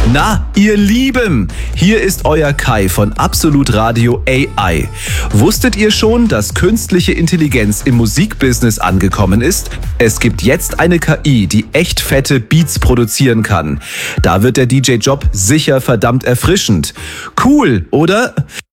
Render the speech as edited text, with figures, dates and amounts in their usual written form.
Na, ihr Lieben, hier ist euer Kai von Absolut Radio AI. Wusstet ihr schon, dass künstliche Intelligenz im Musikbusiness angekommen ist? Es gibt jetzt eine KI, die echt fette Beats produzieren kann. Da wird der DJ-Job sicher verdammt erfrischend. Cool, oder?